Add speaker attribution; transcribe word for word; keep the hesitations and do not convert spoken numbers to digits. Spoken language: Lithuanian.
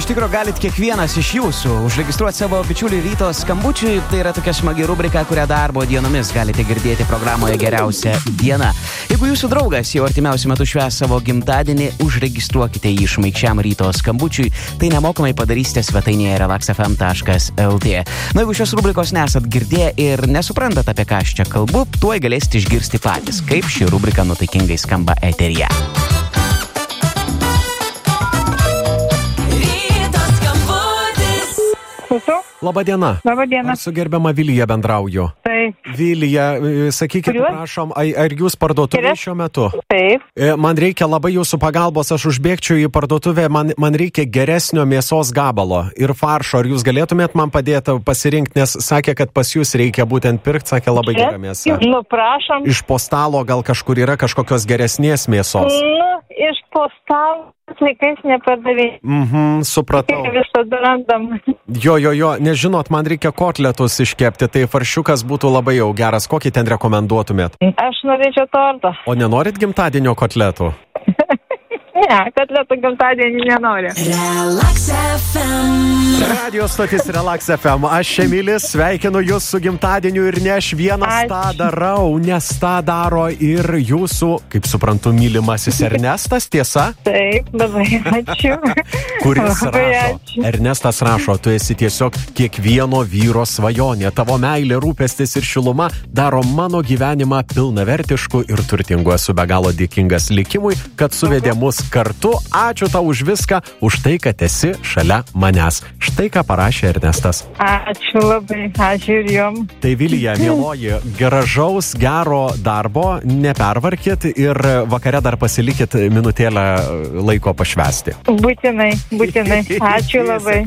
Speaker 1: iš tikrųjų galit kiekvienas iš jūsų užregistruoti savo bičiulį ryto skambučiui. Tai yra tokia smagi rubrika, kurią darbo dienomis galite girdėti programoje Geriausia diena. Jeigu jūsų draugas jau artimiausiu metu švęs savo gimtadienį, užregistruokite jį šmaikščiam ryto skambučiui. Tai nemokamai padarysite svetainėje relax f m taškas l t. Na, jeigu šios rubrikos nesat girdėję ir nesuprantat, apie ką aš čia kalbu, tuoj galėsite išgirsti patys, kaip ši rubrika nuotaikingai skamba eteryje.
Speaker 2: Labadiena.
Speaker 3: Labadiena.
Speaker 2: Ar su gerbiama Vilija bendrauju?
Speaker 3: Taip.
Speaker 2: Vilija, sakykite,
Speaker 3: Kuriuos?
Speaker 2: prašom, ar jūs parduotuvėje šiuo metu?
Speaker 3: Taip.
Speaker 2: Man reikia labai jūsų pagalbos, aš užbėgčiau į parduotuvę, man, man reikia geresnio mėsos gabalo ir faršo. Ar jūs galėtumėt man padėti pasirinkti, nes sakė, kad pas jūs reikia būtent pirkti, sakė, labai gera mėsa.
Speaker 3: Nu, prašom.
Speaker 2: Iš po stalo gal kažkur yra kažkokios geresnės mėsos?
Speaker 3: Nu, iš po stalo laikais nepardavė.
Speaker 2: Mhm, supratau.
Speaker 3: Visada randam.
Speaker 2: Jo, jo, jo, nežinot, man reikia kotletus iškepti, tai faršiukas būtų labai jau geras. Kokį ten rekomenduotumėt?
Speaker 3: Aš norėčiau tortą.
Speaker 2: O nenorit gimtadienio kotletų?
Speaker 3: Ne, kotletų gimtadienį nenoriu.
Speaker 4: Relax F M.
Speaker 2: Radio stotis Relax F M. Aš Emilis, sveikinu jūs su gimtadieniu ir ne aš vienas
Speaker 3: Ačiū.
Speaker 2: tą darau, nes tą daro ir jūsų, kaip suprantu, mylimasis Ernestas, tiesa?
Speaker 3: Taip, labai ačiū.
Speaker 2: Kuris
Speaker 3: Labai
Speaker 2: rašo,
Speaker 3: ačiū.
Speaker 2: Ernestas rašo, tu esi tiesiog kiekvieno vyro svajonė. Tavo meilė, rūpestis ir šiluma daro mano gyvenimą pilnavertišku ir turtingu. Esu be galo dėkingas likimui, kad suvedė mus kartu. Ačiū tau už viską, už tai, kad esi šalia manęs. Štai ką parašė Ernestas.
Speaker 3: Ačiū labai, ačiū ir jom.
Speaker 2: Tai Vilija, mieloji, gražaus, gero darbo, nepervarkit ir vakare dar pasilikit minutėlę laiko pašvęsti.
Speaker 3: Būtinai, būtinai. Ačiū labai.